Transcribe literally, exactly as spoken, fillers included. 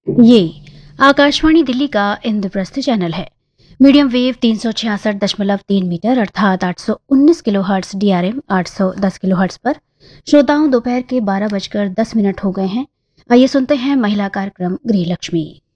ये आकाशवाणी दिल्ली का इंद्रप्रस्थ चैनल है। मीडियम वेव तीन सौ छियासठ दशमलव तीन मीटर अर्थात आठ सौ उन्नीस kilo hertz D R M आठ सौ दस किलो हर्ट्स पर श्रोताओं दोपहर के बारह बजकर दस मिनट हो गए हैं। आइए सुनते हैं महिला कार्यक्रम गृहलक्ष्मी।